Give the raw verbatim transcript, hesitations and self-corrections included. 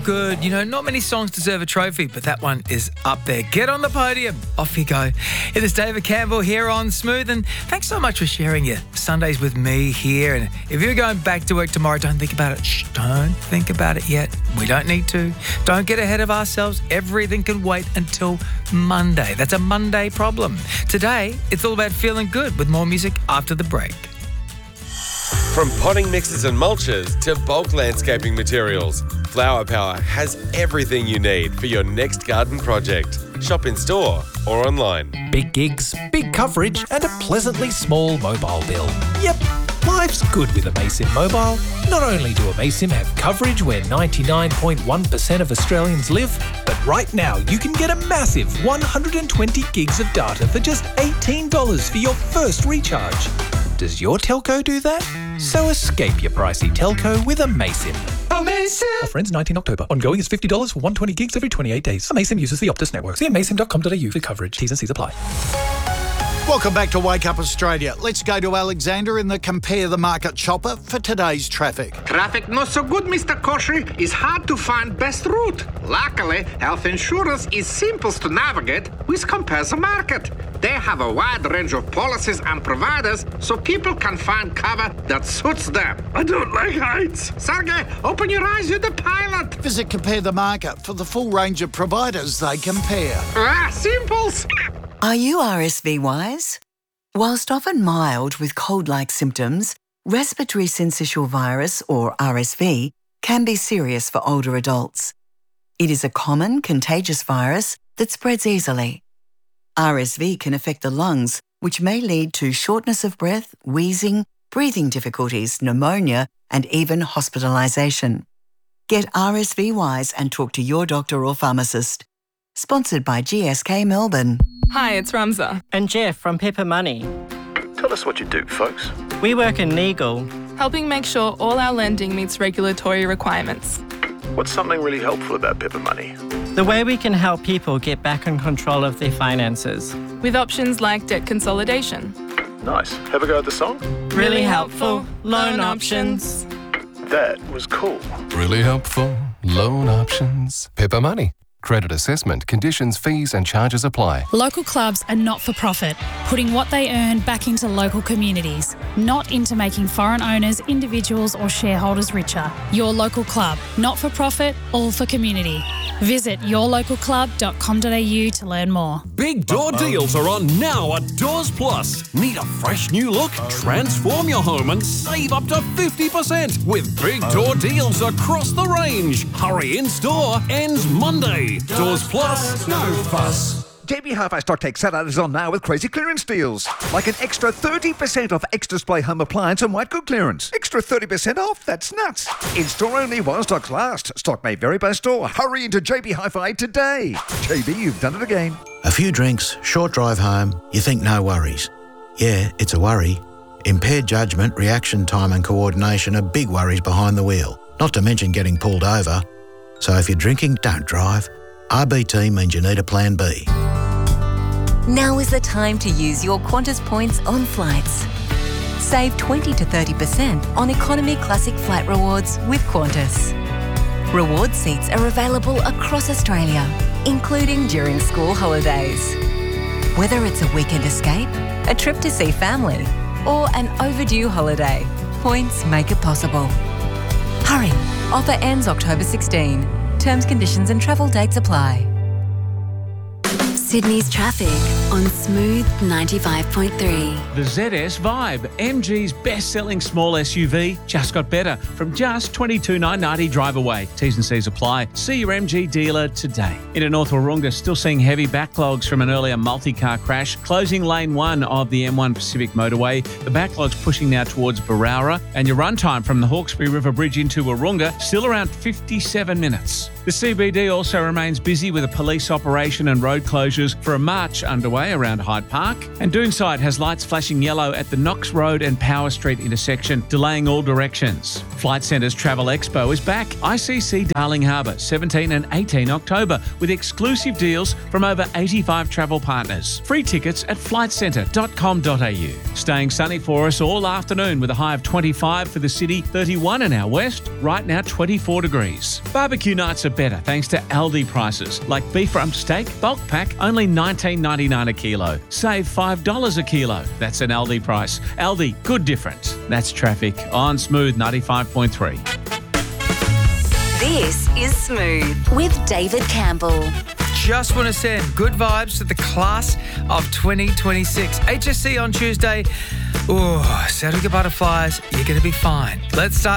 good. You know, not many songs deserve a trophy, but that one is up there. Get on the podium. Off you go. It is David Campbell here on Smooth, and thanks so much for sharing your Sundays with me here. And if you're going back to work tomorrow, don't think about it. Shh, don't think about it yet. We don't need to. Don't get ahead of ourselves. Everything can wait until Monday. That's a Monday problem. Today, it's all about feeling good with more music after the break. From potting mixes and mulches to bulk landscaping materials, Flower Power has everything you need for your next garden project. Shop in store or online. Big gigs, big coverage and a pleasantly small mobile bill. Yep, life's good with Amaysim Mobile. Not only do Amaysim have coverage where ninety-nine point one percent of Australians live, but right now you can get a massive one hundred twenty gigs of data for just eighteen dollars for your first recharge. Does your telco do that? So escape your pricey telco with Amaysim. Amaysim! Offer ends nineteenth October. Ongoing is fifty dollars for one hundred twenty gigs every twenty-eight days. Amaysim uses the Optus network. See amaysim dot com dot a u for coverage. T's and C's apply. Welcome back to Wake Up Australia. Let's go to Alexander in the Compare the Market chopper for today's traffic. Traffic not so good, Mister Koshy. It's hard to find best route. Luckily, health insurance is simple to navigate with Compare the Market. They have a wide range of policies and providers so people can find cover that suits them. I don't like heights. Sergey, open your eyes, you're the pilot. Visit Compare the Market for the full range of providers they compare. Ah, simples. Are you R S V-wise? Whilst often mild with cold-like symptoms, respiratory syncytial virus, or R S V, can be serious for older adults. It is a common, contagious virus that spreads easily. R S V can affect the lungs, which may lead to shortness of breath, wheezing, breathing difficulties, pneumonia, and even hospitalisation. Get R S V-wise and talk to your doctor or pharmacist. Sponsored by G S K Melbourne. Hi, it's Ramza. And Jeff from Pepper Money. Tell us what you do, folks. We work in legal. Helping make sure all our lending meets regulatory requirements. What's something really helpful about Pepper Money? The way we can help people get back in control of their finances. With options like debt consolidation. Nice. Have a go at the song? Really helpful. Loan options. That was cool. Really helpful. Loan options. Pepper Money. Credit assessment, conditions, fees and charges apply. Local clubs are not-for-profit, putting what they earn back into local communities, not into making foreign owners, individuals or shareholders richer. Your local club, not-for-profit, all for community. Visit your local club dot com dot a u to learn more. Big door deals are on now at Doors Plus. Need a fresh new look? Transform your home and save up to fifty percent with big door deals across the range. Hurry in store, ends Monday. Doors Plus, no fuss. J B Hi-Fi Stock Take Saturday is on now with crazy clearance deals. Like an extra thirty percent off X-Display home appliance and white good clearance. Extra thirty percent off? That's nuts. In-store only while stocks last. Stock may vary by store. Hurry into J B Hi-Fi today. J B, you've done it again. A few drinks, short drive home, you think no worries. Yeah, it's a worry. Impaired judgment, reaction time and coordination are big worries behind the wheel. Not to mention getting pulled over. So if you're drinking, don't drive. R B T means you need a plan B. Now is the time to use your Qantas points on flights. Save twenty to thirty percent on Economy Classic flight rewards with Qantas. Reward seats are available across Australia, including during school holidays. Whether it's a weekend escape, a trip to see family, or an overdue holiday, points make it possible. Hurry! Offer ends October sixteenth. Terms, conditions and travel dates apply. Sydney's traffic on Smooth ninety-five point three. The Z S Vibe, M G's best-selling small S U V, just got better from just twenty-two thousand nine hundred ninety drive away. T's and C's apply. See your M G dealer today. Into North Wahroonga, still seeing heavy backlogs from an earlier multi-car crash. Closing lane one of the M one Pacific motorway. The backlog's pushing now towards Barowra, and your run time from the Hawkesbury River Bridge into Wahroonga still around fifty-seven minutes. The C B D also remains busy with a police operation and road closures for a march underway around Hyde Park. And Doonside has lights flashing yellow at the Knox Road and Power Street intersection, delaying all directions. Flight Centre's Travel Expo is back. I C C Darling Harbour, seventeenth and eighteenth October, with exclusive deals from over eighty-five travel partners. Free tickets at flight centre dot com dot a u. Staying sunny for us all afternoon with a high of twenty-five for the city, thirty-one in our west, right now twenty-four degrees. Barbecue nights are are better thanks to Aldi prices, like beef rump steak, bulk pack, only nineteen ninety-nine a kilo. Save five dollars a kilo. That's an Aldi price. Aldi, good difference. That's traffic on Smooth ninety-five point three. This is Smooth with David Campbell. Just want to send good vibes to the class of twenty twenty-six. H S C on Tuesday. Oh, Saturday Butterflies, you're going to be fine. Let's start